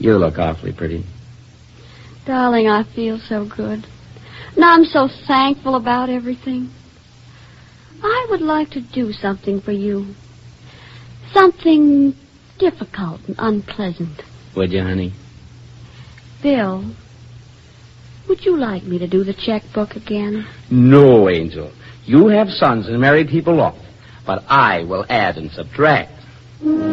You look awfully pretty. Darling, I feel so good. And I'm so thankful about everything. I would like to do something for you. Something difficult and unpleasant. Would you, honey? Bill, would you like me to do the checkbook again? No, Angel. You have sons and marry people off. But I will add and subtract.